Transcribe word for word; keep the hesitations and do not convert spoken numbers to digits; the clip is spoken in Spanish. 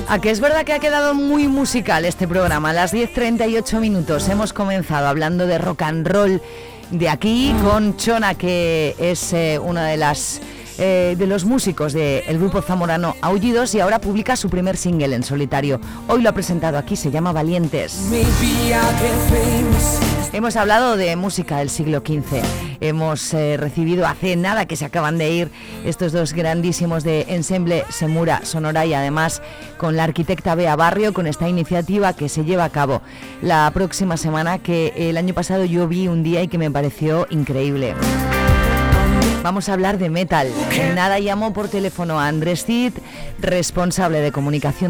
A que es verdad que ha quedado muy musical este programa. A las diez treinta y ocho minutos hemos comenzado hablando de rock and roll de aquí con Chona, que es eh, una de las eh, de los músicos del grupo zamorano Aullidos, y ahora publica su primer single en solitario. Hoy lo ha presentado aquí, se llama Valientes. Hemos hablado de música del siglo quince. Hemos eh, recibido hace nada que se acaban de ir estos dos grandísimos de Ensemble Semura Sonora, y además con la arquitecta Bea Barrio, con esta iniciativa que se lleva a cabo la próxima semana, que el año pasado yo vi un día y que me pareció increíble. Vamos a hablar de metal. En nada llamo por teléfono a Andrés Cid, responsable de comunicación